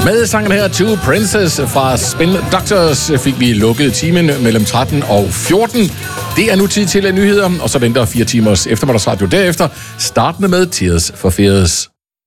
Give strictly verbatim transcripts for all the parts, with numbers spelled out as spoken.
Med sangen her Two Princess fra Spin Doctors fik vi lukket timen mellem tretten og fjorten. Det er nu tid til nyheder, og så venter fire timers eftermiddagsradio derefter, startende med Tears for Fears.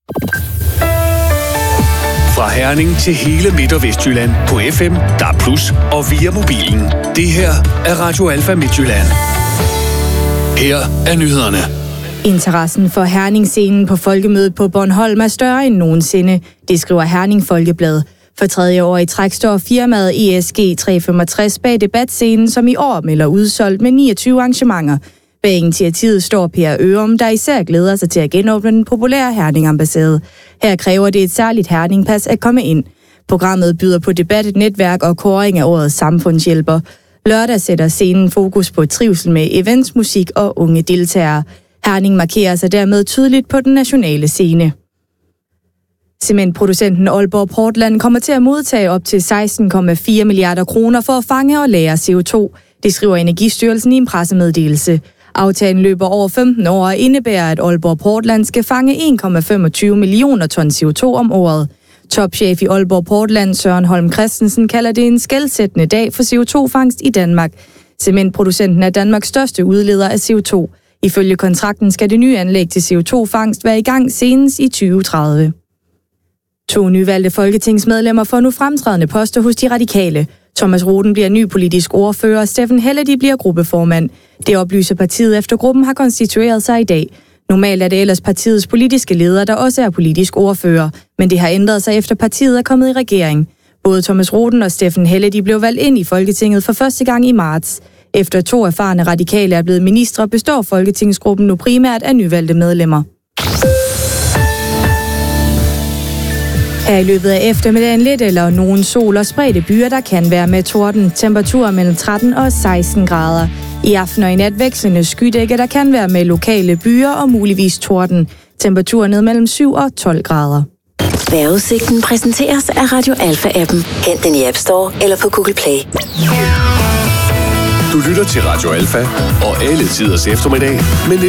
Fra Herning til hele Midt- og Vestjylland på F M, D A B plus, og via mobilen. Det her er Radio Alfa Midtjylland. Her er nyhederne. Interessen for Herning-scenen på folkemødet på Bornholm er større end nogensinde, det skriver Herning Folkeblad. For tredje år i træk står firmaet E S G tre femogtres bag debatscenen, som i år melder udsolgt med niogtyve arrangementer. Bag initiativet står Per Ørum, der især glæder sig til at genåbne den populære Herning-ambassade. Her kræver det et særligt Herning-pas at komme ind. Programmet byder på debat, et netværk og kåring af årets samfundshjælper. Lørdag sætter scenen fokus på trivsel med events, musik og unge deltagere. Herning markerer sig dermed tydeligt på den nationale scene. Cementproducenten Aalborg Portland kommer til at modtage op til seksten komma fire milliarder kroner for at fange og lagre C O to. Det skriver Energistyrelsen i en pressemeddelelse. Aftalen løber over femten år og indebærer, at Aalborg Portland skal fange en komma femogtyve millioner ton C O to om året. Topchef i Aalborg Portland, Søren Holm Christensen, kalder det en skelsættende dag for C O to-fangst i Danmark. Cementproducenten er Danmarks største udleder af C O to. Ifølge kontrakten skal det nye anlæg til C O to-fangst være i gang senest i tyve tredive. To nyvalgte folketingsmedlemmer får nu fremtrædende poster hos de radikale. Thomas Roden bliver ny politisk ordfører, og Steffen Helledy bliver gruppeformand. Det oplyser partiet efter gruppen har konstitueret sig i dag. Normalt er det ellers partiets politiske leder, der også er politisk ordfører, men det har ændret sig efter partiet er kommet i regering. Både Thomas Roden og Steffen Helledy blev valgt ind i Folketinget for første gang i marts. Efter to erfarne radikale er blevet ministre, består folketingsgruppen nu primært af nyvalgte medlemmer. Her i løbet af eftermiddagen lidt eller nogen sol og spredte byer, der kan være med torden. Temperaturer mellem tretten og seksten grader. I aften og i nat vekslende skydække, der kan være med lokale byer og muligvis torden. Temperaturer ned mellem syv og tolv grader. Vejrudsigten præsenteres af Radio Alfa-appen. Hent den i App Store eller på Google Play. Du lytter til Radio Alfa og alle tiders eftermiddag, men